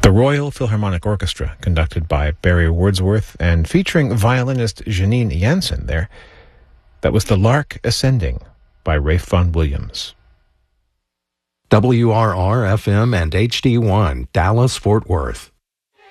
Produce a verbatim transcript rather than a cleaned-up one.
The Royal Philharmonic Orchestra, conducted by Barry Wordsworth and featuring violinist Janine Jansen there. That was The Lark Ascending by Ralph Vaughan Williams. W R R F M and H D one, Dallas, Fort Worth.